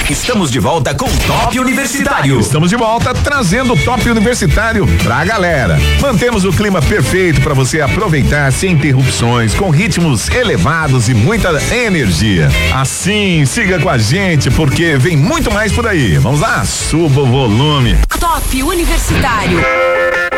Estamos de volta com Top Universitário. Estamos de volta trazendo o Top Universitário pra galera. Mantemos o clima perfeito para você aproveitar sem interrupções, com ritmos elevados e muita energia. Assim, siga com a gente porque vem muito mais por aí. Vamos lá, suba o volume. Top Universitário.